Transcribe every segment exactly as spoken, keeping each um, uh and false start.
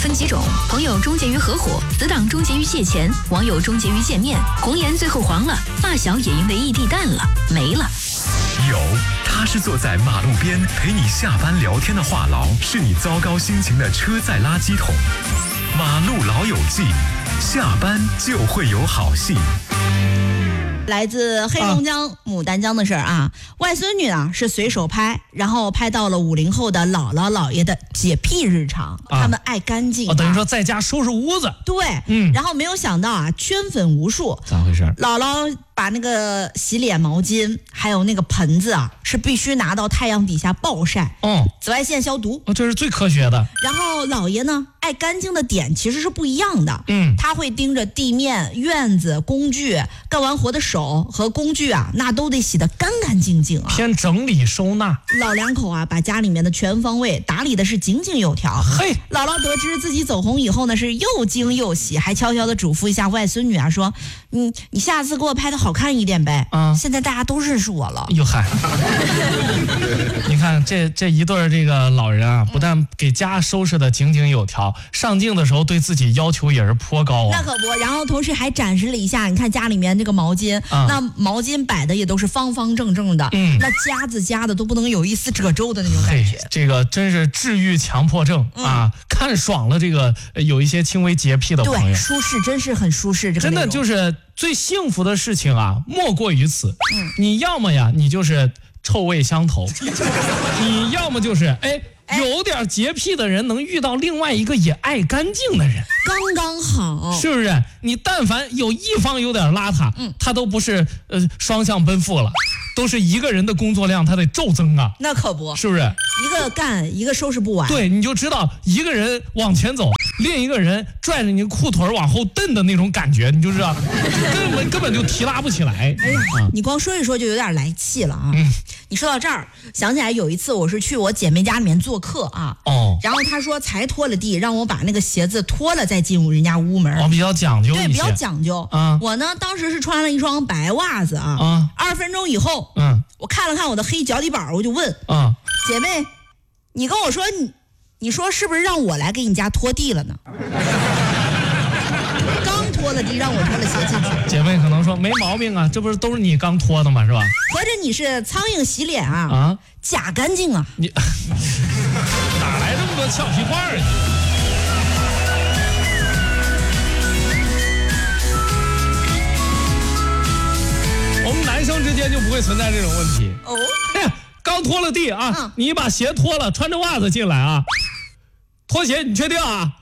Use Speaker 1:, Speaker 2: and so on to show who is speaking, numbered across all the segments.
Speaker 1: 分几种，朋友终结于合伙，死党终结于借钱，网友终结于见面，红颜最后黄了，发小也因为异地淡了，没了。
Speaker 2: 有，他是坐在马路边陪你下班聊天的话痨，是你糟糕心情的车载垃圾桶。马路老友记，下班就会有好戏。
Speaker 3: 来自黑龙江牡丹江的事儿啊，外孙女啊是随手拍，然后拍到了五零后的姥姥姥爷的洁癖日常，啊、他们爱干净、啊
Speaker 4: 哦，等于说在家收拾屋子。
Speaker 3: 对，嗯，然后没有想到啊，圈粉无数。
Speaker 4: 咋回事？
Speaker 3: 姥姥把那个洗脸毛巾还有那个盆子啊，是必须拿到太阳底下暴晒，哦，紫外线消毒，
Speaker 4: 哦，这是最科学的。
Speaker 3: 然后姥爷呢，爱干净的点其实是不一样的，嗯，他会盯着地面、院子、工具，干完活的手和工具啊，那都得洗得干干净净啊，
Speaker 4: 偏整理收纳。
Speaker 3: 老两口啊，把家里面的全方位打理的是井井有条。
Speaker 4: 嘿，
Speaker 3: 姥姥得知自己走红以后呢，是又惊又喜，还悄悄的嘱咐一下外孙女啊，说，嗯，你下次给我拍的好看一点呗。啊，现在大家都认识我了。
Speaker 4: 哟嗨，你看这这一对这个老人啊，不但给家收拾的井井有条，上镜的时候对自己要求也是颇高啊。
Speaker 3: 那可不，然后同时还展示了一下，你看家里面这个毛巾，啊、那毛巾摆的也都是方方正正的，嗯，那夹子夹的都不能有一丝褶皱的那种感觉。
Speaker 4: 这个真是治愈强迫症、嗯、啊，看爽了这个有一些轻微洁癖的朋友。
Speaker 3: 对，舒适，真是很舒适。这个
Speaker 4: 真的就是最幸福的事情啊，莫过于此。嗯，你要么呀，你就是臭味相投；你要么就是哎。有点洁癖的人能遇到另外一个也爱干净的人，
Speaker 3: 刚刚好，
Speaker 4: 是不是？你但凡有一方有点邋遢，嗯，他都不是呃双向奔赴了，都是一个人的工作量，他得骤增啊。
Speaker 3: 那可不，
Speaker 4: 是不是？
Speaker 3: 一个干，一个收拾不完。
Speaker 4: 对，你就知道一个人往前走，另一个人拽着你裤腿往后蹬的那种感觉，你就知道根本根本就提拉不起来。
Speaker 3: 哎呀，啊、你光说一说就有点来气了啊！嗯、你说到这儿，想起来有一次我是去我姐妹家里面做课啊，哦，然后她说才拖了地，让我把那个鞋子脱了再进入人家屋门。
Speaker 4: 哦，比较讲究一些，
Speaker 3: 对，比较讲究。啊，我呢当时是穿了一双白袜子啊，啊，二分钟以后，嗯，我看了看我的黑脚底板，我就问，啊，姐妹，你跟我说你，你说是不是让我来给你家拖地了呢？刚拖了地，让我脱了鞋进去。
Speaker 4: 姐妹可能说没毛病啊，这不是都是你刚脱的吗？是吧？
Speaker 3: 合着你是苍蝇洗脸啊？啊，假干净啊！
Speaker 4: 你哪来这么多俏皮话啊？我们男生之间就不会存在这种问题哦。哎呀，刚拖了地啊，嗯、你把鞋脱了，穿着袜子进来啊，拖鞋你确定啊？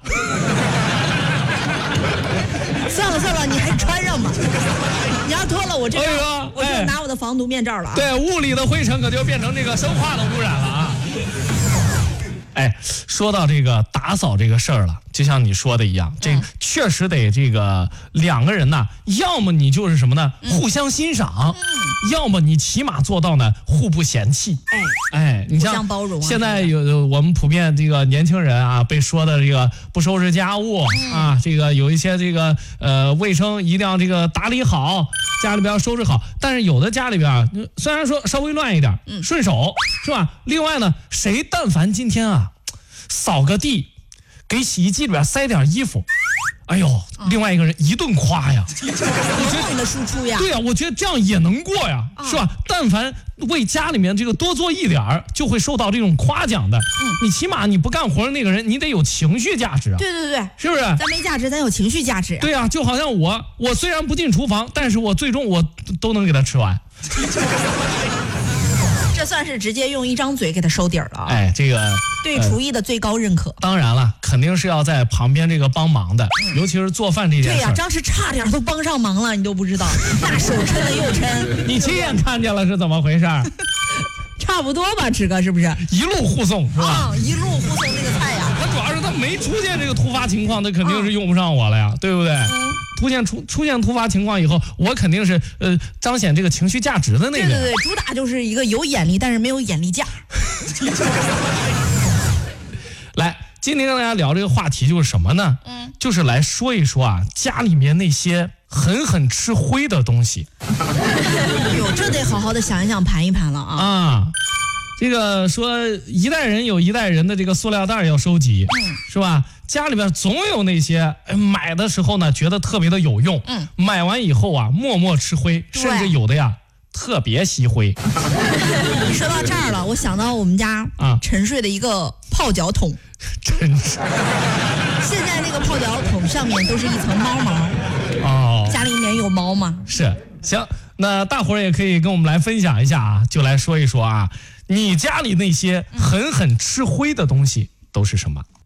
Speaker 3: 算了算了，你还是穿上吧。你要脱了我这个，哎、我就拿我的防毒面罩了啊。
Speaker 4: 对，物理的灰尘可就变成这个生化的污染了啊。哎，说到这个打扫这个事儿了，就像你说的一样，这确实得这个两个人呢，要么你就是什么呢，互相欣赏，嗯、要么你起码做到呢互不嫌弃。哎哎，你像
Speaker 3: 互相包容、啊。
Speaker 4: 现在有我们普遍这个年轻人啊，被说的这个不收拾家务、嗯、啊，这个有一些这个呃卫生一定要这个打理好，家里边要收拾好。但是有的家里边虽然说稍微乱一点，嗯，顺手是吧？另外呢，谁但凡今天啊。扫个地，给洗衣机里边塞点衣服，哎呦，啊、另外一个人一顿夸呀，
Speaker 3: 我觉得你的输出呀，
Speaker 4: 对呀、啊，我觉得这样也能过呀，啊、是吧？但凡为家里面这个多做一点儿，就会受到这种夸奖的。嗯，你起码你不干活的那个人，你得有情绪价值啊。
Speaker 3: 对对对，
Speaker 4: 是不是？
Speaker 3: 咱没价值，咱有情绪价值、啊。
Speaker 4: 对呀、啊，就好像我，我虽然不进厨房，但是我最终我都能给他吃完。
Speaker 3: 这算是直接用一张嘴给他收底儿了。
Speaker 4: 哎，这个
Speaker 3: 对厨艺的最高认可、呃。
Speaker 4: 当然了，肯定是要在旁边这个帮忙的，嗯、尤其是做饭这件事。
Speaker 3: 对呀、啊，当时差点都帮上忙了，你都不知道，那手抻的又抻。
Speaker 4: 你亲眼看见了是怎么回事？
Speaker 3: 差不多吧，志哥是不是？
Speaker 4: 一路护送是吧？
Speaker 3: 啊，一路护送那个菜呀。
Speaker 4: 他主要是他没出现这个突发情况，他肯定是用不上我了呀，啊、对不对？嗯。出现出出现突发情况以后，我肯定是呃彰显这个情绪价值的那个。
Speaker 3: 对对对，主打就是一个有眼力，但是没有眼力价。
Speaker 4: 来，今天跟大家聊这个话题就是什么呢？嗯，就是来说一说啊，家里面那些狠狠吃灰的东西。
Speaker 3: 哟，这得好好的想一想，盘一盘了啊。啊。
Speaker 4: 这个说一代人有一代人的这个塑料袋要收集，嗯，是吧？ 家里边总有那些买的时候呢觉得特别的有用，嗯，买完以后啊默默吃灰，甚至有的呀特别吸灰。
Speaker 3: 你说到这儿了，我想到我们家啊沉睡的一个泡脚桶，
Speaker 4: 真是。
Speaker 3: 现在那个泡脚桶上面都是一层猫毛。哦，家里面有猫吗？
Speaker 4: 是。行，那大伙儿也可以跟我们来分享一下啊，就来说一说啊，你家里那些狠狠吃灰的东西都是什么？